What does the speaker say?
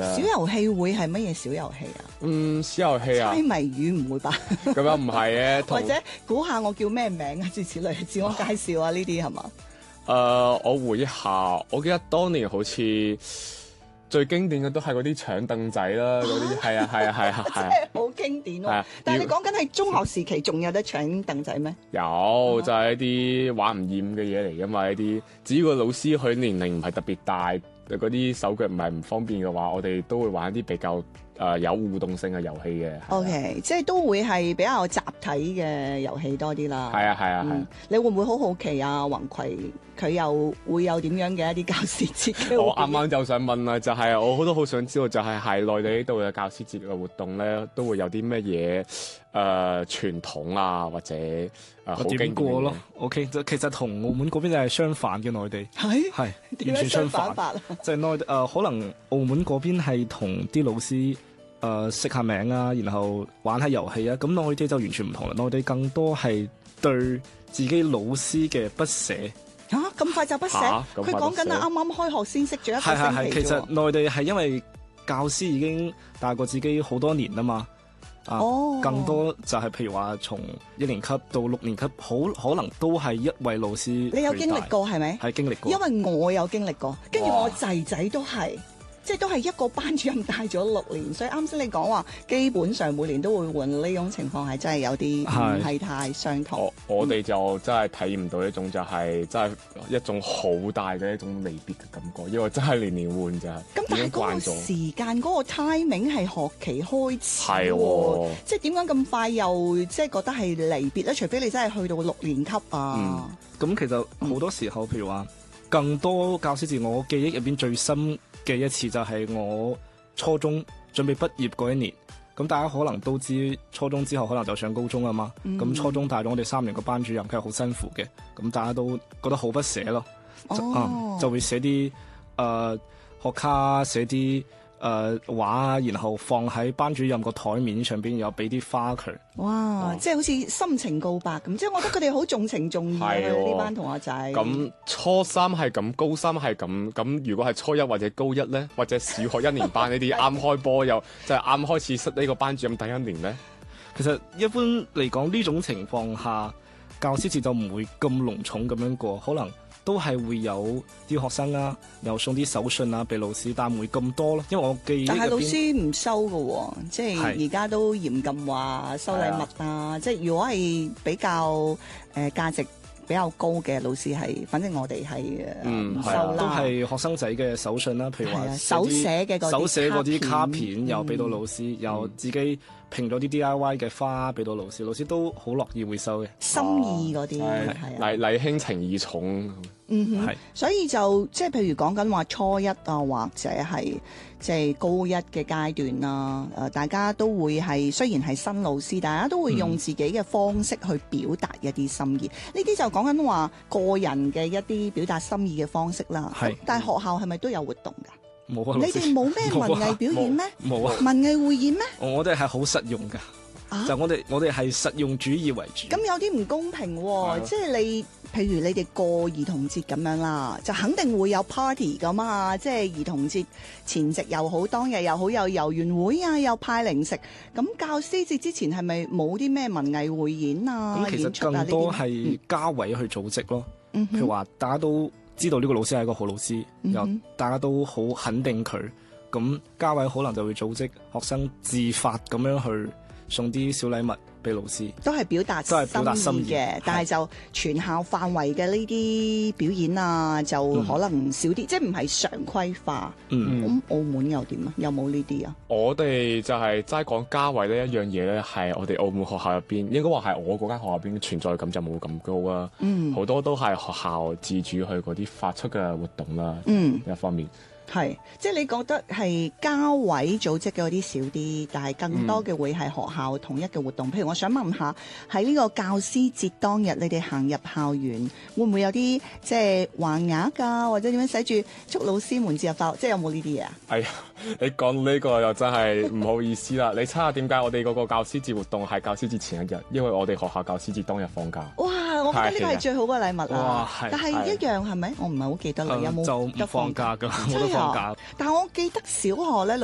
小遊戲會係乜嘢小遊戲啊？ 小遊戲啊， 猜謎語唔會吧？ 咁樣唔係嘅， 或者估下我叫咩名啊？諸如此類，自我介紹啊，呢啲係嘛？ 我回憶一下，我記得當年好似最經典嘅都係嗰啲搶凳仔啦，嗰啲係啊， 真係好經典喎！但係你講緊係中學時期仲有得搶凳仔咩？ 有，就係一啲玩唔厭嘅嘢嚟㗎嘛，呢啲只要個老師佢年齡唔係特別大，嗰啲手腳唔係唔方便嘅話，我哋都會玩一啲比較有互動性嘅遊戲嘅。 OK， 即係都會係比較集體嘅遊戲多啲啦。 係啊。 你會唔會好好奇啊？宏葵佢又會有點樣嘅一啲教師節嘅？ 我啱啱就想問啦，就係我都好想知道，就係內地呢度嘅教師節嘅活動咧，都會有啲乜嘢傳統啊，或者好經典過咯。OK， 其實同澳門嗰邊就係相反嘅，內地係完全相反法。就係內地可能澳門嗰邊係同啲老師識下名啊，然後玩下遊戲啊。咁內地就完全唔同啦，內地更多係對自己老師嘅不捨。 咁快就不捨？佢講緊啱啱開學先識咗一個星期。 其實內地係因為教師已經大過自己好多年啦嘛。更多就係譬如話從1年級到6年級，好可能都係一位老師。 你有經歷過係咪？ 係經歷過。 因為我有經歷過，跟住我仔仔都係。即係都係一個班主任帶咗6年，所以啱先你講話基本上每年都會換，呢種情況係真係有啲唔係太相同。 我哋就真係體驗唔到一種就係真係一種好大嘅一種離別嘅感覺，因為真係年年換咋。 咁但係嗰個時間嗰個 timing 係學期開始喎，即係點解咁快又即係覺得係離別咧？除非你真係去到6年級啊。 咁其實好多時候，譬如話更多教師節，我記憶入邊最深嘅一次就係我初中準備畢業嗰一年。咁大家可能都知，初中之後可能就上高中啊嘛。咁初中帶咗我哋3年個班主任，佢係好辛苦嘅。咁大家都覺得好不捨咯。就會寫啲學卡，寫啲畫，然後放喺班主任個台面上邊，又俾啲花佢。 哇！即係好似心情告白咁，即係我覺得佢哋好重情重義嘅呢班同學仔。 咁初三係咁，高三係咁，咁如果係初一或者高一咧，或者小學1年班呢啲啱開波又即係啱開始識呢個班主任第1年咧， 其實一般嚟講呢種情況下，教師節就唔會咁隆重咁樣過，可能都係會有啲學生啊，又送啲手信啊俾老師，但唔會咁多咯。因為我記憶但係老師唔收㗎喎，即係而家都嚴禁話收禮物啊。即係如果係比較價值比較高嘅老師係，反正我哋係唔收啦。 都係學生仔嘅手信啦，譬如話手寫嘅嗰啲卡片，又俾到老師，又自己拼咗啲 DIY 嘅花俾到老師，老師都好樂意會收嘅。 心意嗰啲係禮輕情意重。 所以就即係譬如講緊話初一啊，或者係即係高一嘅階段啦。大家都會係雖然係新老師，大家都會用自己嘅方式去表達一啲心意。呢啲就講緊話個人嘅一啲表達心意嘅方式啦。但係學校係咪都有活動㗎？ 冇啊！ 你哋冇咩文藝表演咩？ 冇啊！ 文藝匯演咩？ 我哋係好實用㗎。就我哋係實用主義為主。 咁有啲唔公平喎，即係你譬如你哋過兒童節咁樣啦，就肯定會有 party 㗎嘛，即係兒童節前夕又好，當日又好，有遊園會啊，又派零食。咁教師節之前係咪冇啲咩文藝匯演啊？ 咁其實更多係家委去組織咯。譬如話大家都知道呢個老師係一個好老師，又大家都好肯定佢，咁家委可能就會組織學生自發咁樣去送啲小禮物俾老師， 都係表達心意嘅。但係就全校範圍嘅呢啲表演啊，就可能少啲，即係唔係常規化。咁澳門又點啊？有冇呢啲啊？ 我哋就係齋講家委呢一樣嘢咧，係我哋澳門學校入邊，應該話係我嗰間學校入邊存在感就冇咁高啊。好多都係學校自主去嗰啲發出嘅活動啦。一方面。 係，即係你覺得係家委組織嘅嗰啲少啲，但係更多嘅會係學校統一嘅活動。譬如我想問下，喺呢個教師節當日，你哋行入校園，會唔會有啲即係橫額㗎，或者點樣寫住祝老師們節日快樂？即係有冇呢啲嘢啊？ 哎呀，你講呢個又真係唔好意思啦！你猜下點解我哋嗰個教師節活動係教師節前一日？因為我哋學校教師節當日放假。 哇！我覺得呢個係最好嘅禮物啊！但係一樣係咪？我唔係好記得啦。有冇就唔放假㗎？ 但係我記得小學咧。